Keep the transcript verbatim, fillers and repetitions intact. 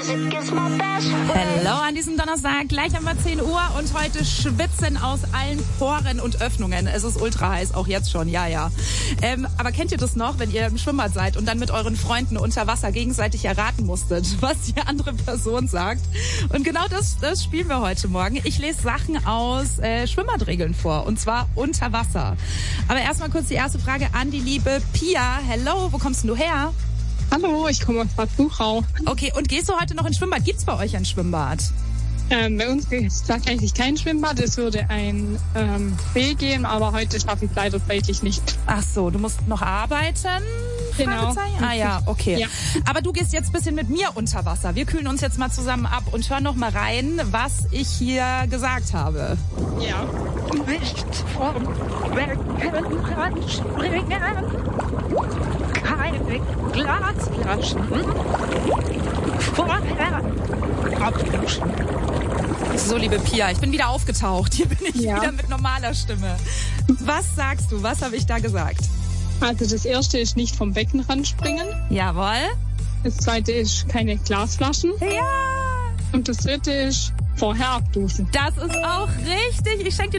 Hello an diesem Donnerstag, gleich einmal zehn Uhr und heute schwitzen aus allen Poren und Öffnungen. Es ist ultra heiß, auch jetzt schon, ja, ja. Ähm, aber kennt ihr das noch, wenn ihr im Schwimmbad seid und dann mit euren Freunden unter Wasser gegenseitig erraten musstet, was die andere Person sagt? Und genau das, das spielen wir heute Morgen. Ich lese Sachen aus äh, Schwimmbadregeln vor, und zwar unter Wasser. Aber erstmal kurz die erste Frage an die liebe Pia. Hello, wo kommst denn du her? Hallo, ich komme aus Bad Buchau. Okay, und gehst du heute noch ins Schwimmbad? Gibt's bei euch ein Schwimmbad? Ähm, bei uns gibt es tatsächlich kein Schwimmbad. Es würde ein ähm, See geben, aber heute schaffe ich es leider zeitlich nicht. Ach so, du musst noch arbeiten? Genau. Ah ja, okay. Ja. Aber du gehst jetzt ein bisschen mit mir unter Wasser. Wir kühlen uns jetzt mal zusammen ab und hören noch mal rein, was ich hier gesagt habe. Ja. Nicht vom Beckenrand springen, keine Glasflaschen, vorher abduschen. So, liebe Pia, ich bin wieder aufgetaucht. Hier bin ich Ja. wieder mit normaler Stimme. Was sagst du? Was habe ich da gesagt? Also das erste ist nicht vom Beckenrand springen. Jawohl. Das zweite ist keine Glasflaschen. Ja, Und das dritte ist vorher abduschen. das ist auch richtig. Ich schenke dir